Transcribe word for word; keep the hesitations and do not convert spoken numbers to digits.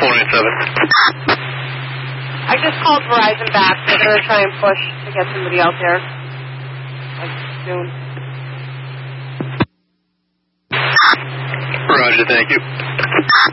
four nine seven. I just called Verizon back. They're going to try and push to get somebody out there. Like, soon. Roger, thank you.